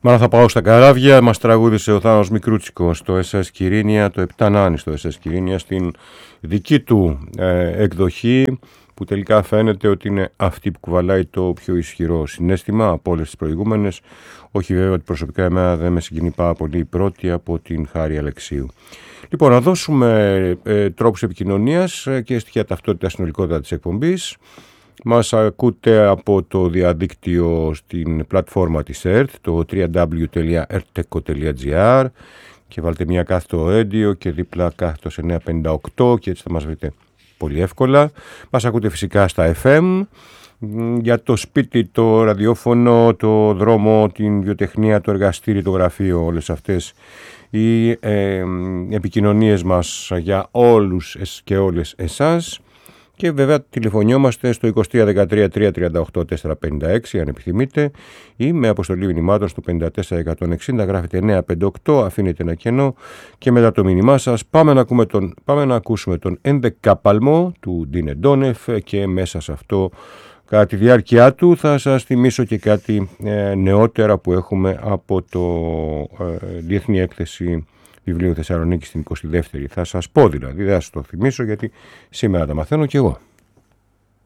Μα θα πάω στα καράβια, μας τραγούδισε ο Θάνος Μικρούτσικος στο SS Κυρίνια, το 7 Νάνι στο SS Κυρίνια, στην δική του εκδοχή, που τελικά φαίνεται ότι είναι αυτή που κουβαλάει το πιο ισχυρό συναίσθημα από όλες τις προηγούμενες. Όχι βέβαια ότι προσωπικά εμένα δεν με συγκινεί πάρα πολύ η πρώτη από την Χάρη Αλεξίου. Λοιπόν, να δώσουμε τρόπους επικοινωνίας και στοιχεία ταυτότητα συνολικότητα της εκπομπής. Μας ακούτε από το διαδίκτυο στην πλατφόρμα της ΕΡΤ, το www.erteco.gr, και βάλτε μια κάθετο radio και δίπλα κάθετο 958 και έτσι θα μας βρείτε πολύ εύκολα. Μας ακούτε φυσικά στα FM, για το σπίτι, το ραδιόφωνο, το δρόμο, την βιοτεχνία, το εργαστήρι, το γραφείο, όλες αυτές οι επικοινωνίες μας για όλους και όλες εσάς. Και βέβαια τηλεφωνιόμαστε στο 2313 338 456 αν επιθυμείτε, ή με αποστολή μηνυμάτων στο 54160, γράφετε 958, αφήνετε ένα κενό και μετά το μήνυμά σας πάμε να ακούσουμε τον Ενδεκάπαλμο του Ντίνε Ντόνεφ, και μέσα σε αυτό κατά τη διάρκεια του θα σας θυμίσω και κάτι νεότερα που έχουμε από το Διεθνή Έκθεση Βιβλίου Θεσσαλονίκη στην 22η. Θα σας πω δηλαδή, δεν θα σας το θυμίσω γιατί σήμερα τα μαθαίνω κι εγώ.